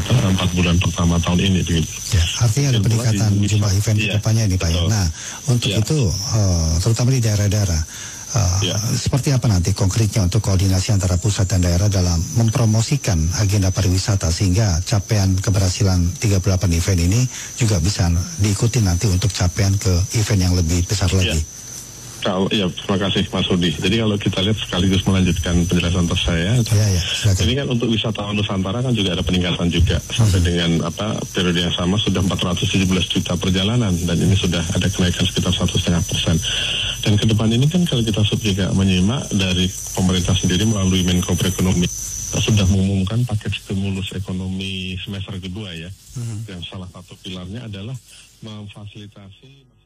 4 bulan pertama tahun ini begitu. Ya, artinya ada peningkatan jumlah event di depannya ini Pak ya. Nah, untuk itu terutama di daerah-daerah seperti apa nanti konkretnya untuk koordinasi antara pusat dan daerah dalam mempromosikan agenda pariwisata sehingga capaian keberhasilan 38 event ini juga bisa diikuti nanti untuk capaian ke event yang lebih besar lagi. Terima kasih Mas Rudi. Jadi kalau kita lihat sekaligus melanjutkan penjelasan saya, ini kan untuk wisatawan Nusantara kan juga ada peningkatan juga sampai dengan periode yang sama sudah 417 juta perjalanan dan ini sudah ada kenaikan sekitar 1,5%. Dan ke depan ini kan kalau kita juga menyimak dari pemerintah sendiri melalui Menko Perekonomian sudah mengumumkan paket stimulus ekonomi semester kedua ya. Yang salah satu pilarnya adalah memfasilitasi